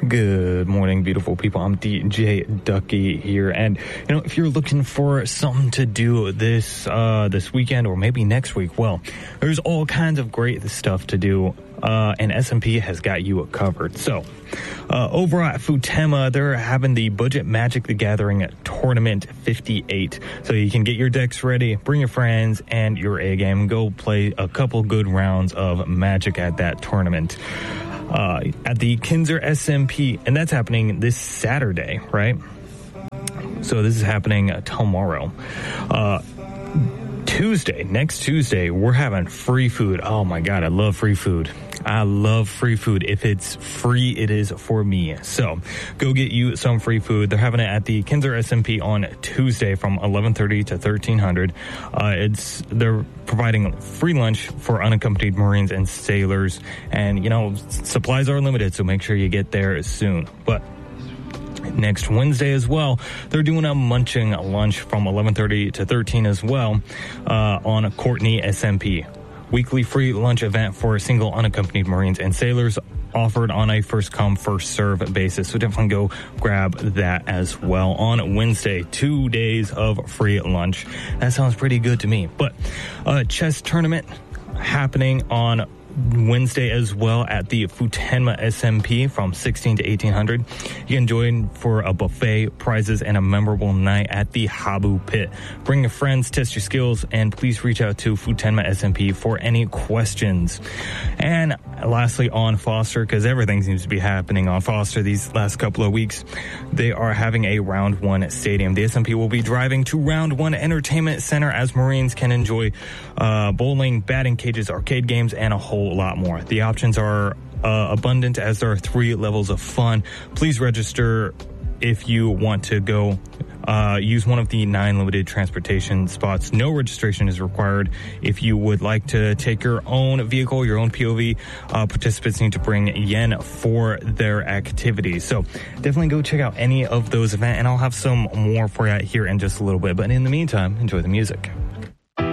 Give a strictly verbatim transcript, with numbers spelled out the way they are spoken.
Good morning, beautiful people. I'm D J Ducky here, and you know, if you're looking for something to do this uh, this weekend or maybe next week, well, there's all kinds of great stuff to do, uh, and S and P has got you covered. So, uh, over at Futema, they're having the Budget Magic the Gathering Tournament fifty-eight, so you can get your decks ready, bring your friends and your A game, and go play a couple good rounds of Magic at that tournament. Uh, at the Kinzer S M P, and that's happening this Saturday, right? So this is happening tomorrow. Uh, Tuesday, next Tuesday, we're having free food. Oh my God, I love free food. I love free food. If it's free, it is for me. So go get you some free food. They're having it at the Kinzer S M P on Tuesday from eleven thirty to thirteen hundred. Uh, it's, they're providing free lunch for unaccompanied Marines and sailors. And, you know, supplies are limited, so make sure you get there soon. But next Wednesday as well, they're doing a munching lunch from eleven thirty to thirteen as well, uh, on Courtney S M P. Weekly free lunch event for single unaccompanied Marines and sailors, offered on a first come, first serve basis. So definitely go grab that as well on Wednesday. Two days of free lunch. That sounds pretty good to me. But uh chess tournament happening on Wednesday as well at the Futenma S M P from sixteen to eighteen hundred. You can join for a buffet, prizes, and a memorable night at the Habu Pit. Bring your friends, test your skills, and please reach out to Futenma S M P for any questions. And lastly, on Foster, because everything seems to be happening on Foster these last couple of weeks, they are having a Round One stadium. The S M P will be driving to Round One Entertainment Center as Marines can enjoy uh, bowling, batting cages, arcade games, and a whole lot more. The options are uh, abundant as there are three levels of fun. Please register if you want to go. Uh, use one of the nine limited transportation spots. No registration is required. If you would like to take your own vehicle, your own P O V, uh, participants need to bring yen for their activities. So definitely go check out any of those events, and I'll have some more for you here in just a little bit. But in the meantime, enjoy the music.